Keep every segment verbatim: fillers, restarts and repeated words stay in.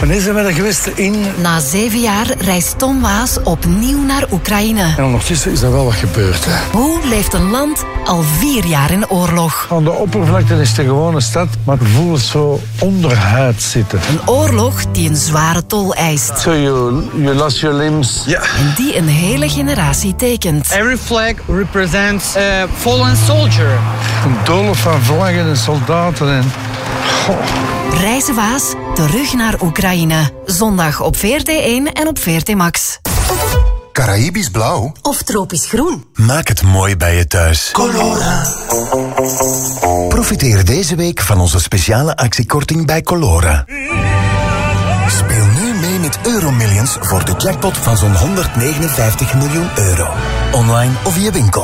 Wanneer zijn we er geweest? In... Na zeven jaar reist Tom Waas opnieuw naar Oekraïne. En ondertussen is er wel wat gebeurd. Hè. Hoe leeft een land al vier jaar in oorlog? Aan de oppervlakte is het een gewone stad, maar het voelt zo onderhuid zitten. Een oorlog die een zware tol eist. So you, you lost your limbs. Ja. En die een hele generatie tekent. Every flag represents a fallen soldier. Een doolhof van vlaggen en soldaten en... Goh. Reizen Waas terug naar Oekraïne. Zondag op V R T één en op V R T Max. Caraïbisch blauw Of tropisch groen. Maak het mooi bij je thuis. Colora. Profiteer deze week van onze speciale actiekorting bij Colora. Speel nu mee met Euromillions voor de jackpot van zo'n honderdnegenenvijftig miljoen euro. Online of via winkel.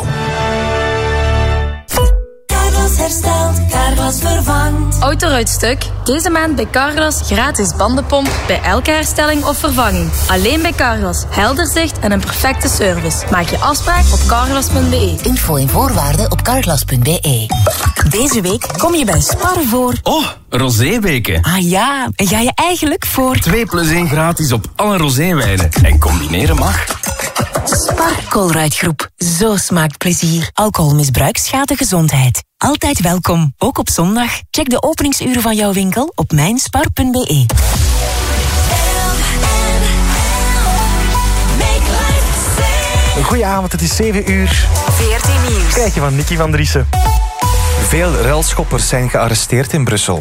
Carglass herstelt, Carglass vervangt. Autoruitstuk. Deze maand bij Carglass gratis bandenpomp bij elke herstelling of vervanging. Alleen bij Carglass. Helder zicht en een perfecte service. Maak je afspraak op carglass punt b e. Info en voorwaarden op carglass punt b e. Deze week kom je bij Spar voor... Oh, roséweken. Ah ja, en ga je eigenlijk voor... twee plus één gratis op alle roséwijnen. En combineren mag. Spar Colruyt-groep. Zo smaakt plezier. Alcoholmisbruik schaadt gezondheid. Altijd welkom, ook op zondag. Check de openingsuren van jouw winkel op mijnspar punt b e. Goedenavond, het is zeven uur. V R T Nieuws. Krijg je van Nicky van Driessen. Veel ruilschoppers zijn gearresteerd in Brussel.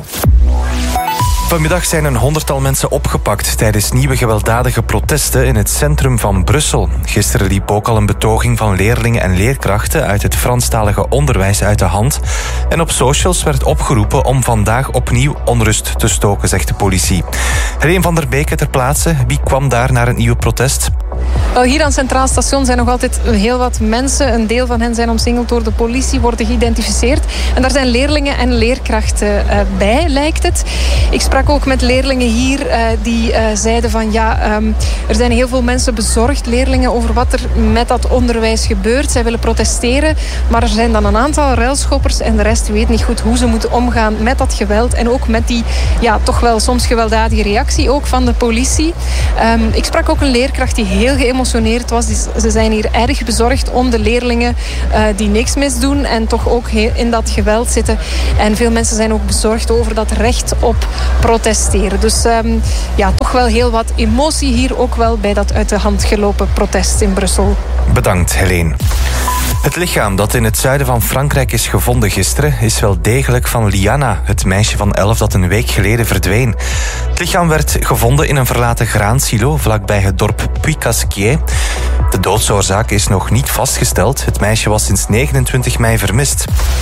Vanmiddag zijn een honderdtal mensen opgepakt tijdens nieuwe gewelddadige protesten in het centrum van Brussel. Gisteren liep ook al een betoging van leerlingen en leerkrachten uit het Franstalige onderwijs uit de hand. En op socials werd opgeroepen om vandaag opnieuw onrust te stoken, zegt de politie. Helene van der Beke ter plaatse. Wie kwam daar naar een nieuw protest? Wel, hier aan het Centraal Station zijn nog altijd heel wat mensen. Een deel van hen zijn omsingeld door de politie, worden geïdentificeerd. En daar zijn leerlingen en leerkrachten uh, bij, lijkt het. Ik sprak ook met leerlingen hier uh, die uh, zeiden van ja, um, er zijn heel veel mensen bezorgd, leerlingen, over wat er met dat onderwijs gebeurt. Zij willen protesteren, maar er zijn dan een aantal ruilschoppers en de rest weet niet goed hoe ze moeten omgaan met dat geweld en ook met die ja, toch wel soms gewelddadige reactie ook van de politie. Um, ik sprak ook een leerkracht die heel geëmotioneerd was. Ze zijn hier erg bezorgd om de leerlingen uh, die niks misdoen en toch ook in dat geweld zitten. En veel mensen zijn ook bezorgd over dat recht op protesteren. Dus um, ja, toch wel heel wat emotie hier ook wel bij dat uit de hand gelopen protest in Brussel. Bedankt, Helene. Het lichaam dat in het zuiden van Frankrijk is gevonden gisteren is wel degelijk van Liana, het meisje van elf dat een week geleden verdween. Het lichaam werd gevonden in een verlaten graansilo vlakbij het dorp Puy-Casquier. De doodsoorzaak is nog niet vastgesteld. Het meisje was sinds negenentwintig mei vermist.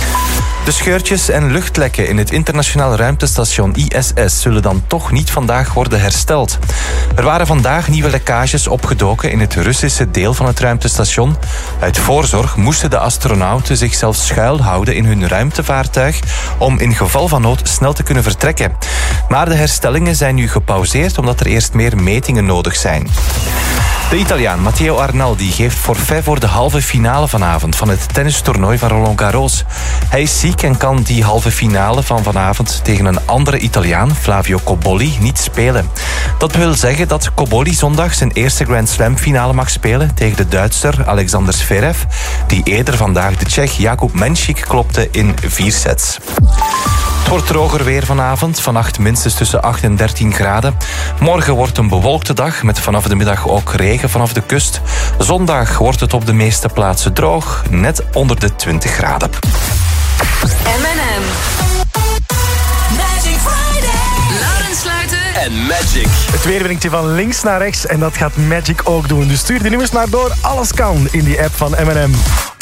De scheurtjes en luchtlekken in het internationaal ruimtestation I S S zullen dan toch niet vandaag worden hersteld. Er waren vandaag nieuwe lekkages opgedoken in het Russische deel van het ruimtestation. Uit voorzorg moesten de astronauten zichzelf schuilhouden in hun ruimtevaartuig om in geval van nood snel te kunnen vertrekken. Maar de herstellingen zijn nu gepauzeerd omdat er eerst meer metingen nodig zijn. De Italiaan Matteo Arnaldi geeft forfait voor de halve finale vanavond van het tennistoernooi van Roland Garros. Hij is ziek en kan die halve finale van vanavond tegen een andere Italiaan, Flavio Cobolli, niet spelen. Dat wil zeggen dat Cobolli zondag zijn eerste Grand Slam finale mag spelen tegen de Duitser Alexander Zverev, die eerder vandaag de Tsjech Jakub Menšík klopte in vier sets. Het wordt droger weer vanavond. Vannacht minstens tussen acht en dertien graden. Morgen wordt een bewolkte dag met vanaf de middag ook regen vanaf de kust. Zondag wordt het op de meeste plaatsen droog, net onder de twintig graden. M en M. Magic Friday. Laurens Sluiten En Magic. Het weer brengt je van links naar rechts en dat gaat Magic ook doen. Dus stuur die nummers maar door. Alles kan in die app van M en M.